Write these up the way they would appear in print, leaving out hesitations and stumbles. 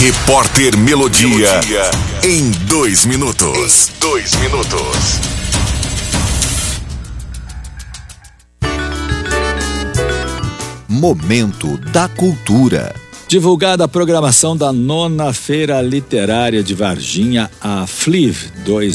Repórter Melodia em 2 minutos. Momento da Cultura. Divulgada a programação da 9ª Feira Literária de Varginha, a FLIV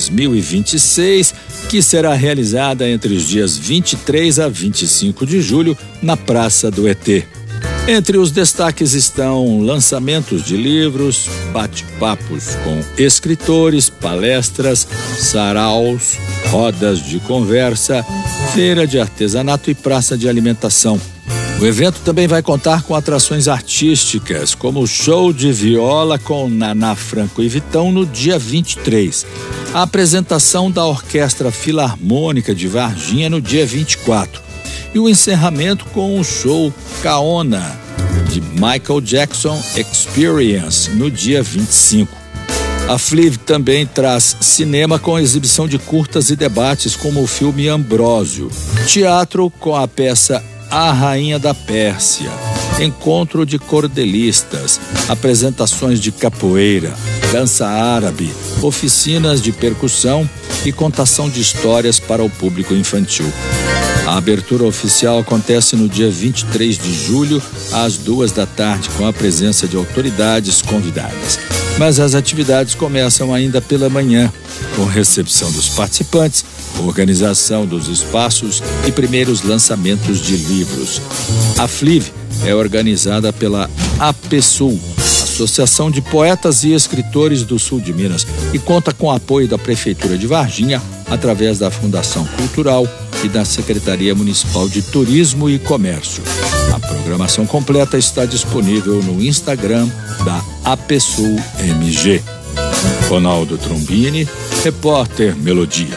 2026, que será realizada entre os dias 23 a 25 de julho na Praça do ET. Entre os destaques estão lançamentos de livros, bate-papos com escritores, palestras, saraus, rodas de conversa, feira de artesanato e praça de alimentação. O evento também vai contar com atrações artísticas, como o show de viola com Naná Franco e Vitão no dia 23, a apresentação da Orquestra Filarmônica de Varginha no dia 24 e o encerramento com o show Kaona de Michael Jackson Experience no dia 25. A FLIV também traz cinema com exibição de curtas e debates como o filme Ambrósio, teatro com a peça A Rainha da Pérsia, encontro de cordelistas, apresentações de capoeira, dança árabe, oficinas de percussão e contação de histórias para o público infantil. A abertura oficial acontece no dia 23 de julho, às 14h, com a presença de autoridades convidadas. Mas as atividades começam ainda pela manhã, com recepção dos participantes, organização dos espaços e primeiros lançamentos de livros. A FLIV é organizada pela APSUL, Associação de Poetas e Escritores do Sul de Minas, e conta com o apoio da Prefeitura de Varginha, através da Fundação Cultural e da Secretaria Municipal de Turismo e Comércio. A programação completa está disponível no Instagram da APSUL MG. Ronaldo Trombini, Repórter Melodia.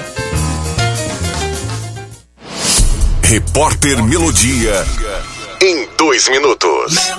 Repórter Melodia em 2 minutos.